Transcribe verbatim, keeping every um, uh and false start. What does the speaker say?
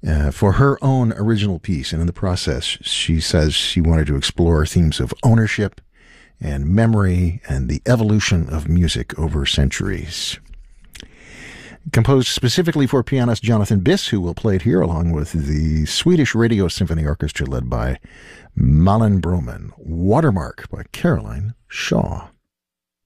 uh, for her own original piece. And in the process, she says she wanted to explore themes of ownership and memory and the evolution of music over centuries. Composed specifically for pianist Jonathan Biss, who will play it here along with the Swedish Radio Symphony Orchestra led by Malin Broman. Watermark by Caroline Shaw.